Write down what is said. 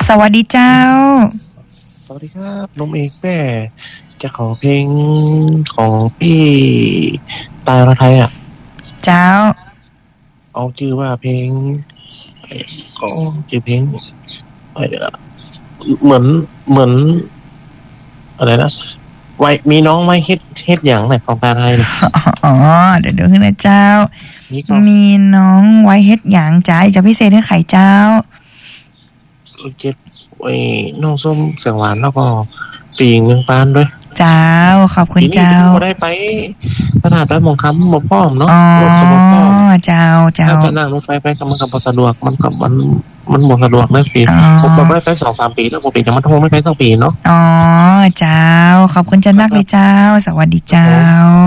สวัสดีเจ้าสวัสดีครับนมเอกแม่จะขอเพลงของพี่ตายอรไทยอ่ะเจ้าเอาชื่อว่าเพลงก็ชื่อเพลงเหมือนเหมือนอะไรนะไว้มีน้องไว้เฮ็ดอย่างไหนของตายอรไทยเนี่ยอ๋อเดี๋ยวขึ้นนะเจ้านี่ก็มีน้องไว้เฮ็ดหยางจ้าจะพิเศษให้ไข่เจ้าเจ็ดไว้น้องส้มเสียงหวานแล้วก็ปีงเมืองปานด้วยเจ้าขอบคุณปีนี้เจ้าก็ได้ไปสถานไปมองคำบ่พ้อมเนาะอ๋อรถก็บ่พ้อมเจ้าเจ้าถ้าจะนั่งรถไฟไปก็มันก็บ่สะดวกมันบ่สะดวกเลยปีอ๋ผมก็อได้ไป2-3 ปีแล้วผมปีจะมาโทรไม่ไป2 ปีเนาะอ๋อเจ้าขอบคุณเจ้านักเลยเจ้าสวัสดีเจ้า